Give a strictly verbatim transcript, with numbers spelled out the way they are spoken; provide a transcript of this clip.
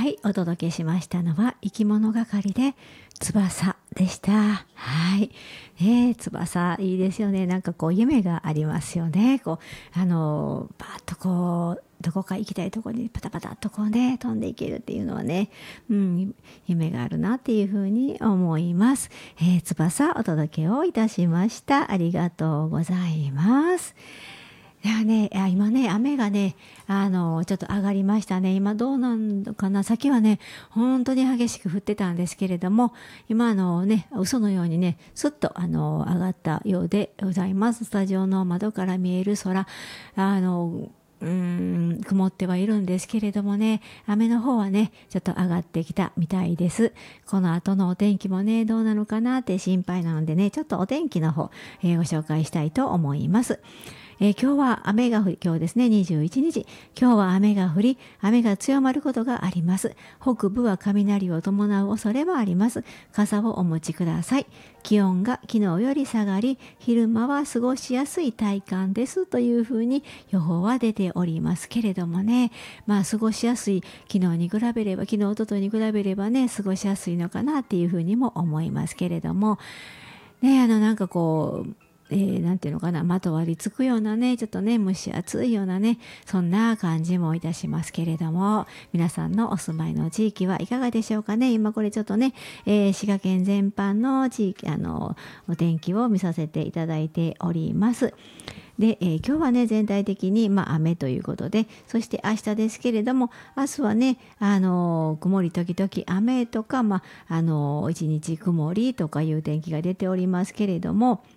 はい、お届けしましたのは生き物係で翼でした。はい、ね、翼いいですよね。なんかこう夢がありますよね。こうあのパーッとこうどこか行きたいところにパタパタっとこうね飛んでいけるっていうのはね、うん、夢があるなっていうふうに思います。えー、翼お届けをいたしました。ありがとうございます。いやね、いや今ね、雨がね、あの、ちょっと上がりましたね。今どうなんのかな。先はね、本当に激しく降ってたんですけれども、今あのね、嘘のようにね、すっとあの、上がったようでございます。スタジオの窓から見える空、あの、うーん、曇ってはいるんですけれどもね、雨の方はね、ちょっと上がってきたみたいです。この後のお天気もね、どうなのかなって心配なのでね、ちょっとお天気の方、えーご紹介したいと思います。えー今日は雨が降り、今日ですね、にじゅういちにち。今日は雨が降り、雨が強まることがあります。北部は雷を伴う恐れもあります。傘をお持ちください。気温が昨日より下がり、昼間は過ごしやすい体感ですというふうに予報は出ておりますけれどもね、まあ過ごしやすい、昨日に比べれば、昨日、一昨日に比べればね、過ごしやすいのかなっていうふうにも思いますけれども、ね、あのなんかこう、えー、なんていうのかな、まとわりつくようなね、ちょっとね、蒸し暑いようなね、そんな感じもいたしますけれども、皆さんのお住まいの地域はいかがでしょうかね。今これちょっとね、えー滋賀県全般の地域、あの、お天気を見させていただいております。で、えー今日はね、全体的に、まあ、雨ということで、そして明日ですけれども、明日はね、あのー曇り時々雨とか、まあ、あのー一日曇りとかいう天気が出ておりますけれども、